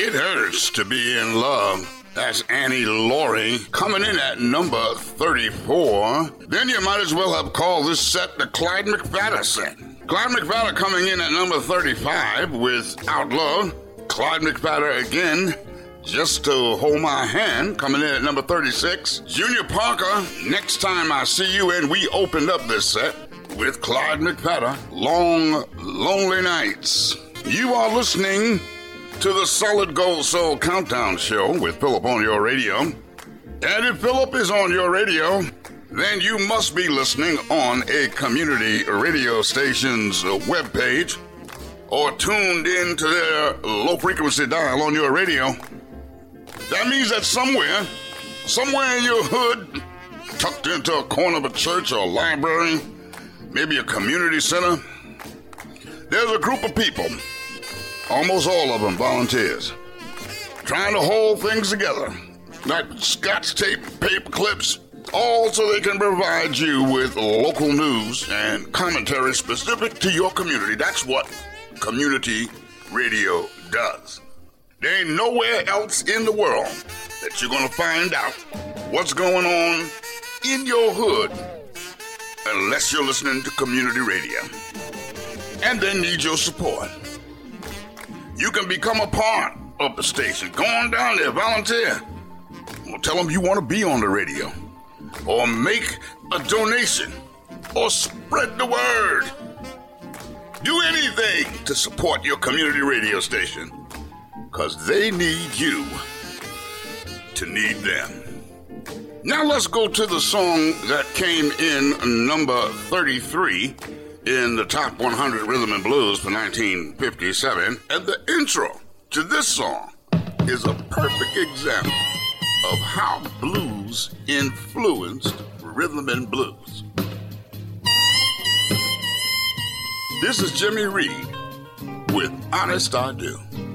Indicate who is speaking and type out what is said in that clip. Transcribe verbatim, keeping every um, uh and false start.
Speaker 1: It Hurts to Be in Love. That's Annie Laurie coming in at number thirty-four. Then you might as well have called this set the Clyde McPhatter set. Clyde McPhatter coming in at number thirty-five with Outlaw. Clyde McPhatter again, Just to Hold My Hand, coming in at number thirty-six. Junior Parker, Next Time I See You, and we opened up this set with Clyde McPhatter, Long Lonely Nights. You are listening to the Solid Gold Soul Countdown Show with Philip on your radio. And if Philip is on your radio, then you must be listening on a community radio station's webpage or tuned in to their low-frequency dial on your radio. That means that somewhere, somewhere in your hood, tucked into a corner of a church or a library, maybe a community center, there's a group of people, almost all of them volunteers, trying to hold things together, like scotch tape, paper clips, all so they can provide you with local news and commentary specific to your community. That's what community radio does. There ain't nowhere else in the world that you're going to find out what's going on in your hood unless you're listening to community radio. And they need your support. You can become a part of the station. Go on down there, volunteer. Or tell them you want to be on the radio. Or make a donation. Or spread the word. Do anything to support your community radio station. Because they need you to need them. Now let's go to the song that came in number thirty-three in the top one hundred Rhythm and Blues for nineteen fifty-seven. And the intro to this song is a perfect example of how blues influenced rhythm and blues. This is Jimmy Reed with Honest I Do.